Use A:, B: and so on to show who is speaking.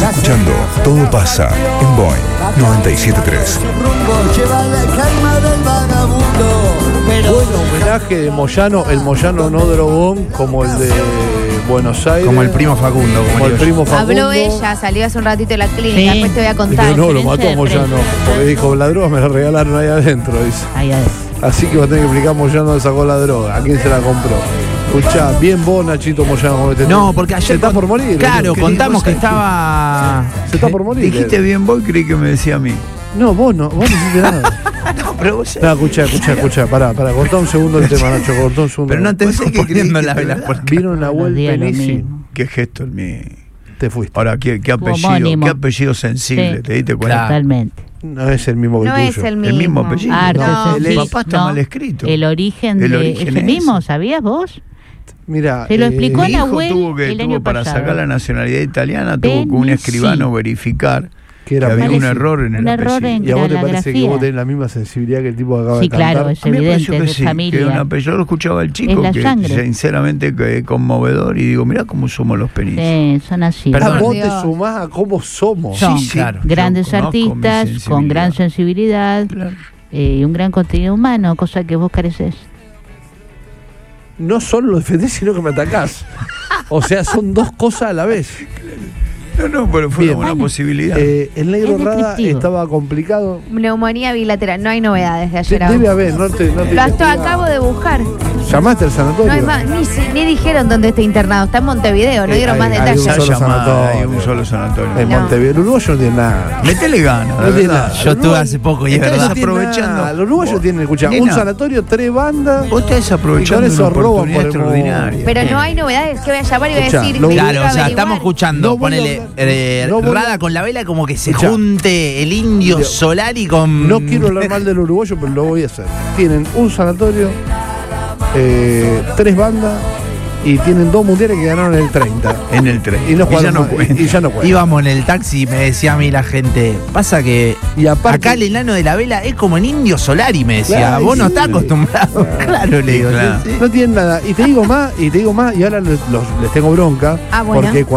A: escuchando Todo pasa en Boing 97.3.
B: Bueno, homenaje de Moyano, el Moyano no drogón, como el de Buenos Aires.
C: Como el primo Facundo.
B: Como el primo Facundo.
D: Habló ella, salió hace un ratito de la clínica,
E: Sí.
D: después te voy a contar.
B: Pero no, lo
E: diferencia
B: mató
E: de
B: Moyano.
E: precio.
B: Porque dijo, la droga me la regalaron ahí adentro, dice.
E: Ahí adentro.
B: Así que va a tener que explicar Moyano dónde sacó la droga, a quién se la compró. Escuchá, bien vos, Nachito Moyano, con este
C: No,
B: tema.
C: porque ayer
B: se está por morir.
C: Claro,
B: boludo.
C: contamos que estaba.
B: Se está por morir.
F: Dijiste bien vos y creí que me decía a mí.
B: No, vos no hiciste nada.
C: No, pero vos.
B: No, escuchá, pará, cortá un segundo el tema, Nacho, cortá un segundo.
F: Pero no te sé que
C: poniendo
F: creí
C: la
F: que te
C: vela
F: da.
C: por
B: Vino Nahuel
E: días lo
B: Penisi,
E: mismo.
F: Qué gesto el mío.
B: te fuiste.
F: Ahora, qué apellido,
E: homónimo.
F: qué apellido sensible,
E: Sí.
F: ¿te diste cuenta?
C: Claro.
E: Totalmente.
B: No es el mismo que
D: No
B: tuyo.
D: es el
F: El mismo
D: mismo.
F: apellido.
E: Arce,
D: No.
F: El
E: sí,
F: papá está
E: no.
F: mal escrito.
E: El origen
F: El
E: de
F: origen
E: ese
F: es
E: mismo,
F: ese.
E: ¿sabías vos?
B: Mira,
E: Se lo explicó
F: Mi hijo
E: Nahuel
F: tuvo
E: el año
F: para
E: pasado.
F: sacar la nacionalidad italiana, tuvo que un
E: Penisi.
F: escribano verificar
B: que
F: que
B: era
F: había un
B: Penisi.
F: error en el
E: Un error
F: apellido.
E: en-
B: ¿Y a vos te
E: la
B: parece que
E: grafía.
B: vos tenés la misma sensibilidad que el tipo que acaba
E: Sí,
B: de cantar?
E: claro, es
F: A mí me
E: evidente,
F: pareció que
E: de
F: sí,
E: familia.
F: que un apellido. Yo lo escuchaba el chico,
E: Es la
F: que
E: sangre.
F: sinceramente que conmovedor, y digo, mirá cómo somos los Penisi.
E: Sí, son así.
C: Perdón.
B: Ah, vos
D: Dios.
B: te sumás a cómo somos.
E: Son
F: sí,
C: claro.
E: grandes
F: yo conozco mi
E: artistas con
F: sensibilidad.
E: gran sensibilidad
F: Claro.
E: y un gran contenido humano, cosa que vos careces.
B: No solo lo defendés, sino que me atacás. O sea, son dos cosas a la vez.
F: No, pero fue
B: Bien.
F: una buena posibilidad.
B: El negro
E: Es
B: Rada
E: descriptivo.
B: estaba complicado.
D: Neumonía bilateral, no hay novedades de ayer a
B: Debe
D: hoy.
B: haber, no te
D: Lo acabo de buscar.
B: ¿Llamaste al sanatorio?
D: No hay más, ni dijeron dónde está internado. Está en Montevideo, no dieron más
B: hay
D: detalles.
B: un
F: Ya
B: solo
F: llamada,
B: sanatorio.
F: hay un solo sanatorio.
B: En
D: No.
B: Montevideo. El uruguayo no tiene nada.
F: Métele ganas,
B: No
F: de
B: tiene
F: verdad.
B: nada.
C: Yo estuve hace poco y es
F: Estás
C: verdad.
B: No tiene
F: aprovechando.
B: nada. Los uruguayos
F: Vos-
B: tienen, escuchá, un
F: Nena,
B: sanatorio, 3 bandas.
F: Vos estás aprovechando
B: Y con eso
F: una
B: roban
F: oportunidad
B: por el
F: extraordinaria.
D: Pero no hay novedades que voy a llamar y voy a
B: Escuchá,
D: decir.
B: lo-
D: tengo
C: Claro,
D: que
C: o sea,
D: averiguar.
C: estamos escuchando,
B: No voy a
C: ponele
B: hablar- no voy a-
C: Rada con la vela como que se
B: Escuchá.
C: junte el indio
B: Dios.
C: Solari con.
B: No quiero hablar mal del uruguayo, pero lo voy a hacer. Tienen un sanatorio, 3 bandas y tienen 2 mundiales que ganaron en el 30.
F: En el tren.
B: Y no
F: ya
B: jugaron
F: no
B: más,
F: cuenta.
B: y ya no cuenta.
C: Íbamos en el taxi y me decía a mí la gente, pasa que
B: Y aparte-
C: acá el enano de la vela es como el indio Solari, me decía,
B: Claro,
C: vos no
B: sí.
C: estás acostumbrado. Claro, le digo.
F: claro.
C: sí, sí.
B: No tienen nada. Y te digo más, y ahora les tengo bronca.
D: Ah, bueno.
B: Porque